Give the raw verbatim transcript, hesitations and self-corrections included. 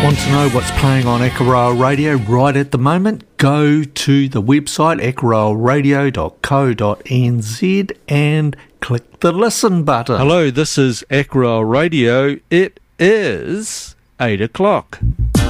Want to know what's playing on Ekaroa Radio right at the moment? Go to the website ekaroa radio dot co dot n z and click the listen button. Hello, this is Ekaroa Radio. It is eight o'clock.